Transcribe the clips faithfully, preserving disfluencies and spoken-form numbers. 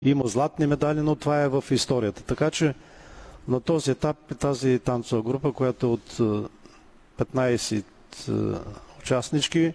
Има златни медали, но това е в историята. Така че на този етап тази танцова група, която е от петнайсет участнички,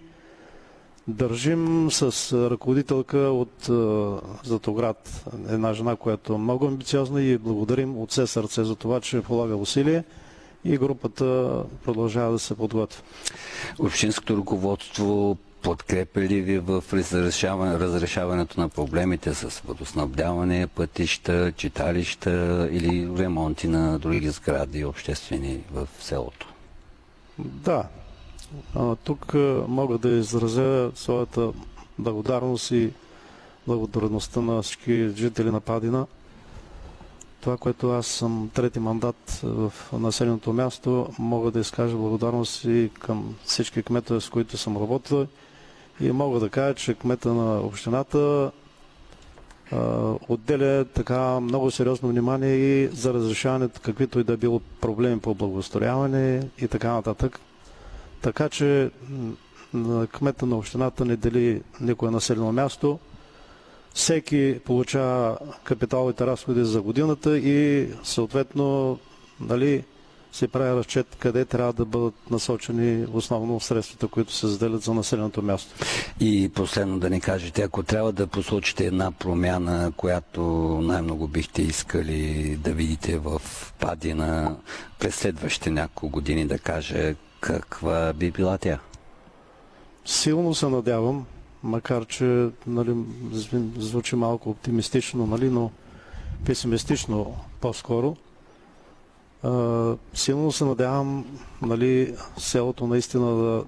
държим с ръководителка от Златоград, една жена, която е много амбициозна, и благодарим от все сърце за това, че полага усилие и групата продължава да се подготвя. Общинското ръководство подкрепя ли ви в разрешаване, разрешаването на проблемите с водоснабдяване, пътища, читалища или ремонти на други сгради обществени в селото? Да. Тук мога да изразя своята благодарност и благодарността на всички жители на Падина. Това, което аз съм трети мандат в населеното място, мога да изкажа благодарност и към всички кметове, с които съм работил. И мога да кажа, че кмета на общината а, отделя така много сериозно внимание и за разрешаването каквито и да било проблеми по благоустрояване и така нататък. Така че кмета на общината не дели никое населено място. Всеки получава капиталовите разходи за годината и съответно, нали, се прави разчет къде трябва да бъдат насочени основно средствата, които се заделят за населеното място. И последно да ни кажете, ако трябва да посочите една промяна, която най-много бихте искали да видите в Падина през следващите няколко години, да каже, каква би била тя? Силно се надявам, макар че, нали, звучи малко оптимистично, нали, но песимистично по-скоро. Uh, силно се надявам, нали, селото наистина да,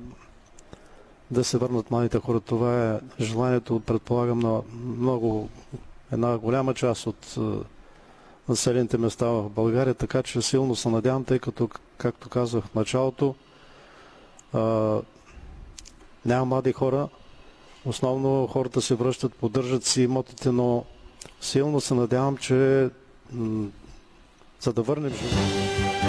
да се върнат младите хора. Това е желанието, предполагам, на много, една голяма част от uh, населените места в България, така че силно се надявам, тъй като, както казах в началото, uh, няма млади хора. Основно хората се връщат, поддържат си имотите, но силно се надявам, че м- за да върнем живота.